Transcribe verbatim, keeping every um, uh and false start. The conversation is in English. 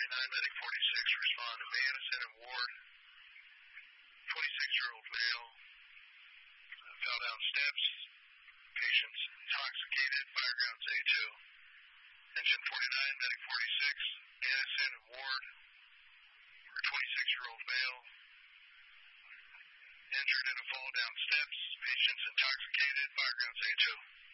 forty-nine, medic forty-six, respond to Madison and Ward. twenty-six-year-old male, uh, fell down steps. Patient's intoxicated, fire grounds A two. Engine forty-nine, medic forty-six, Madison and Ward. For twenty-six-year-old male, injured in a fall down steps. Patient's intoxicated, fire grounds A two.